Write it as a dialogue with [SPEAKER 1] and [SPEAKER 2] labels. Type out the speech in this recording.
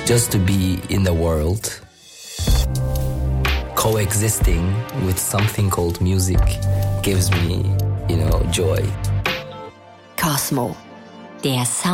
[SPEAKER 1] just to be in the world, coexisting with something called music gives me, joy.
[SPEAKER 2] Cosmo, der Sound.